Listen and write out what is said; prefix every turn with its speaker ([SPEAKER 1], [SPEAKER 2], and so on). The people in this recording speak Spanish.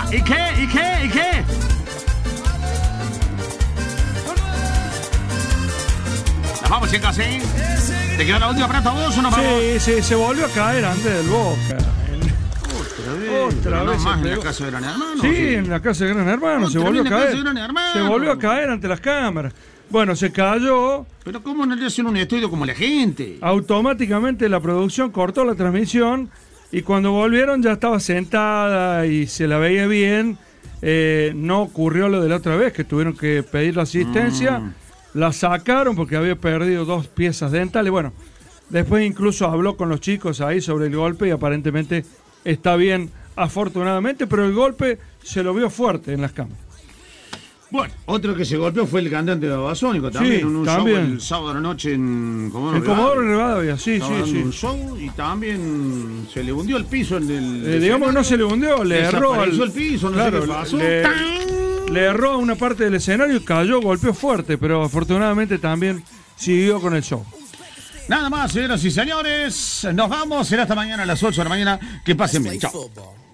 [SPEAKER 1] ¿Y qué? Nos vamos, chicas, ¿eh? ¿Te queda la última para vos o nos vamos?
[SPEAKER 2] Sí, se volvió a caer antes del Boca. Otra vez.
[SPEAKER 1] Más en la casa de Gran Hermano.
[SPEAKER 2] Sí, en la casa de Gran Hermano. Se volvió a caer. Se volvió a caer ante las cámaras. Bueno, se cayó.
[SPEAKER 1] Pero ¿cómo no le hacen un estudio como la gente?
[SPEAKER 2] Automáticamente la producción cortó la transmisión y cuando volvieron ya estaba sentada y se la veía bien. No ocurrió lo de la otra vez, que tuvieron que pedir la asistencia. La sacaron porque había perdido 2 piezas dentales. Bueno, después incluso habló con los chicos ahí sobre el golpe y aparentemente está bien, afortunadamente, pero el golpe se lo vio fuerte en las cámaras.
[SPEAKER 1] Bueno, otro que se golpeó fue el cantante de Babasónico también,
[SPEAKER 2] Sí,
[SPEAKER 1] en un
[SPEAKER 2] también.
[SPEAKER 1] show el sábado de la noche en
[SPEAKER 2] Comodoro Rivadavia, sí.
[SPEAKER 1] un show y también se le hundió el piso en el
[SPEAKER 2] digamos que no se le hundió, le erró
[SPEAKER 1] el piso, no sé qué pasó.
[SPEAKER 2] Le erró a una parte del escenario y cayó, golpeó fuerte, pero afortunadamente también siguió con el show.
[SPEAKER 1] Nada más, señoras y señores, nos vamos, será hasta mañana a las 8 de la mañana, que pasen bien, chao.